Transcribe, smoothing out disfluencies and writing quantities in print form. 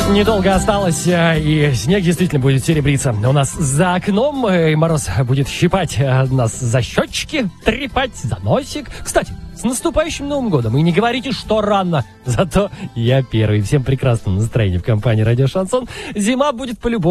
Недолго осталось, и снег действительно будет серебриться. У нас за окном, и мороз будет щипать нас за щечки, трепать за носик. Кстати, с наступающим Новым годом. И не говорите, что рано. Зато я первый. Всем прекрасного настроения в компании «Радио Шансон». Зима будет по-любому.